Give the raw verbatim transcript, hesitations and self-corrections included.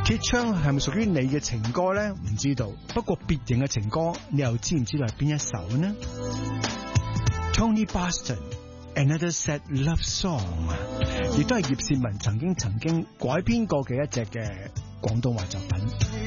鐵窗係咪屬於你嘅情歌呢？唔知道，不過別人嘅情歌，你又知唔知道係邊一首呢？ Tony Braxton Another Sad Love Song， 亦都係葉倩文曾經曾經改編過嘅一隻嘅廣東話作品。